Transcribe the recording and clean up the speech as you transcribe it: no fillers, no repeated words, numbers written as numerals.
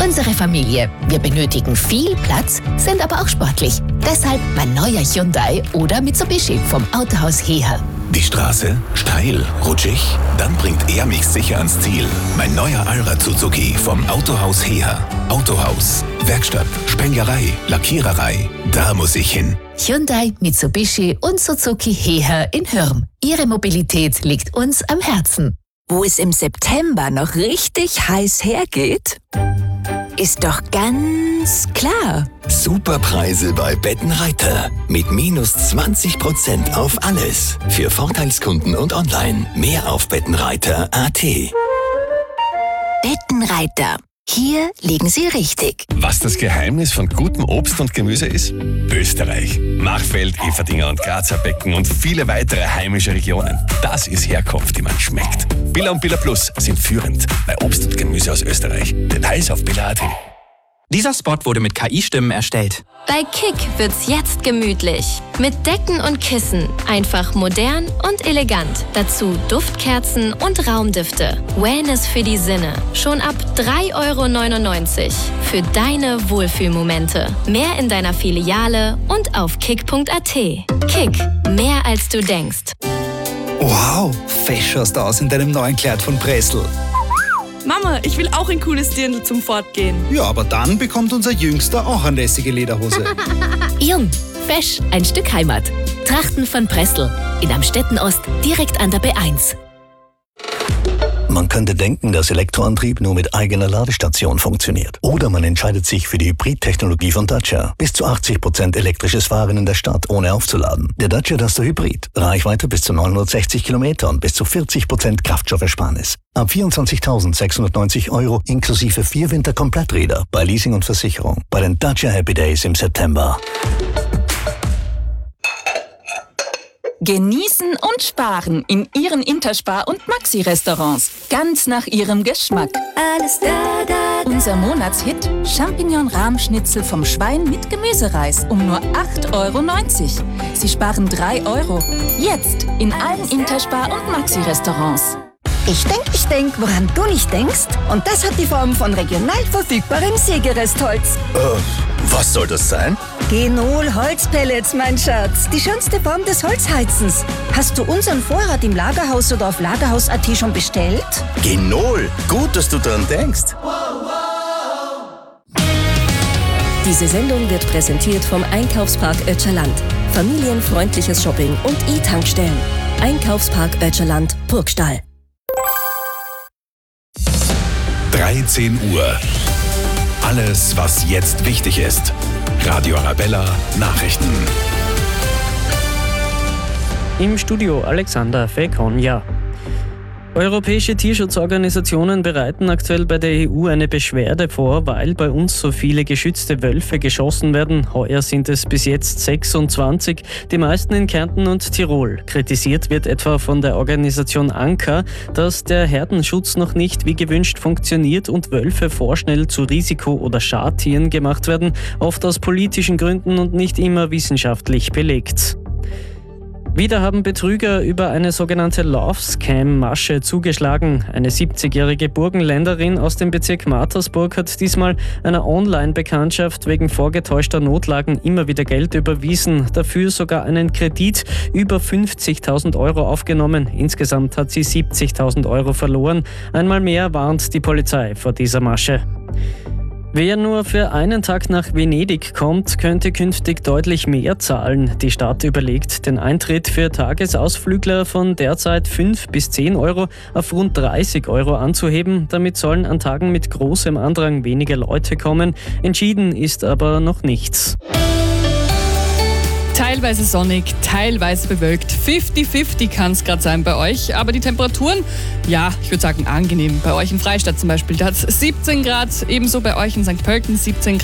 Unsere Familie. Wir benötigen viel Platz, sind aber auch sportlich. Deshalb mein neuer Hyundai oder Mitsubishi vom Autohaus Heher. Die Straße? Steil? Rutschig? Dann bringt er mich sicher ans Ziel. Mein neuer Allrad Suzuki vom Autohaus Heher. Autohaus, Werkstatt, Spenglerei, Lackiererei. Da muss ich hin. Hyundai, Mitsubishi und Suzuki Heher in Hürm. Ihre Mobilität liegt uns am Herzen. Wo es im September noch richtig heiß hergeht, ist doch ganz klar. Superpreise bei Bettenreiter. Mit minus 20% auf alles. Für Vorteilskunden und online. Mehr auf bettenreiter.at. Bettenreiter. Hier liegen Sie richtig. Was das Geheimnis von gutem Obst und Gemüse ist? Österreich. Machfeld, Everdinger und Grazer Becken und viele weitere heimische Regionen. Das ist Herkunft, die man schmeckt. Billa und Billa Plus sind führend bei Obst und Gemüse aus Österreich. Details auf billa.at. Dieser Spot wurde mit KI-Stimmen erstellt. Bei Kick wird's jetzt gemütlich. Mit Decken und Kissen. Einfach modern und elegant. Dazu Duftkerzen und Raumdüfte. Wellness für die Sinne. Schon ab 3,99 € für deine Wohlfühlmomente. Mehr in deiner Filiale und auf kick.at. Kick. Mehr als du denkst. Wow, fesch schaust du aus in deinem neuen Kleid von Bressel. Mama, ich will auch ein cooles Dirndl zum Fortgehen. Ja, aber dann bekommt unser Jüngster auch eine lässige Lederhose. Jung, fesch, ein Stück Heimat. Trachten von Bressel. In Amstetten-Ost, direkt an der B1. Man könnte denken, dass Elektroantrieb nur mit eigener Ladestation funktioniert. Oder man entscheidet sich für die Hybrid-Technologie von Dacia. Bis zu 80% elektrisches Fahren in der Stadt, ohne aufzuladen. Der Dacia Duster Hybrid. Reichweite bis zu 960 Kilometer und bis zu 40% Kraftstoffersparnis. Ab 24.690 € inklusive 4 Winter-Kompletträder bei Leasing und Versicherung. Bei den Dacia Happy Days im September. Genießen und sparen in Ihren Interspar- und Maxi-Restaurants. Ganz nach Ihrem Geschmack. Alles da. Unser Monatshit: Champignon-Rahmschnitzel vom Schwein mit Gemüsereis um nur 8,90 €. Sie sparen 3 €. Jetzt in allen Interspar- und Maxi-Restaurants. Ich denk, woran du nicht denkst. Und das hat die Form von regional verfügbarem Sägerestholz. Was soll das sein? Genol Holzpellets, mein Schatz. Die schönste Form des Holzheizens. Hast du unseren Vorrat im Lagerhaus oder auf Lagerhaus.at schon bestellt? Genol. Gut, dass du dran denkst. Diese Sendung wird präsentiert vom Einkaufspark Ötscherland. Familienfreundliches Shopping und E-Tankstellen. Einkaufspark Ötscherland, Burgstall. 13 Uhr. Alles, was jetzt wichtig ist. Radio Arabella Nachrichten. Im Studio Alexander Fekonja. Europäische Tierschutzorganisationen bereiten aktuell bei der EU eine Beschwerde vor, weil bei uns so viele geschützte Wölfe geschossen werden. Heuer sind es bis jetzt 26, die meisten in Kärnten und Tirol. Kritisiert wird etwa von der Organisation Anka, dass der Herdenschutz noch nicht wie gewünscht funktioniert und Wölfe vorschnell zu Risiko- oder Schadtieren gemacht werden, oft aus politischen Gründen und nicht immer wissenschaftlich belegt. Wieder haben Betrüger über eine sogenannte Love-Scam-Masche zugeschlagen. Eine 70-jährige Burgenländerin aus dem Bezirk Mattersburg hat diesmal einer Online-Bekanntschaft wegen vorgetäuschter Notlagen immer wieder Geld überwiesen, dafür sogar einen Kredit über 50.000 € aufgenommen. Insgesamt hat sie 70.000 € verloren. Einmal mehr warnt die Polizei vor dieser Masche. Wer nur für einen Tag nach Venedig kommt, könnte künftig deutlich mehr zahlen. Die Stadt überlegt, den Eintritt für Tagesausflügler von derzeit 5 bis 10 € auf rund 30 € anzuheben. Damit sollen an Tagen mit großem Andrang weniger Leute kommen. Entschieden ist aber noch nichts. Teilweise sonnig, teilweise bewölkt. 50-50 kann es gerade sein bei euch. Aber die Temperaturen, ja, ich würde sagen angenehm. Bei euch in Freistadt zum Beispiel, da hat es 17 Grad. Ebenso bei euch in St. Pölten 17 Grad.